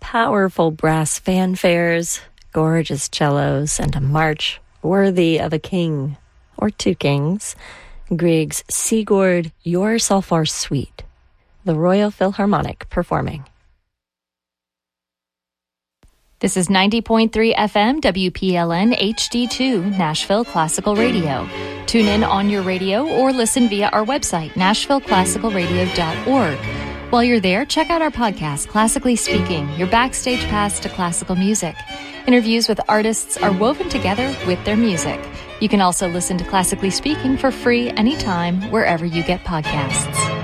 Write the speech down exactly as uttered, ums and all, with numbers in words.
powerful brass fanfares, gorgeous cellos, and a march worthy of a king, or two kings, Grieg's Sigurd Jorsalfar Suite, the Royal Philharmonic performing. This is ninety point three F M W P L N H D two, Nashville Classical Radio. Tune in on your radio or listen via our website, nashville classical radio dot org. While you're there, check out our podcast, Classically Speaking, your backstage pass to classical music. Interviews with artists are woven together with their music. You can also listen to Classically Speaking for free anytime, wherever you get podcasts.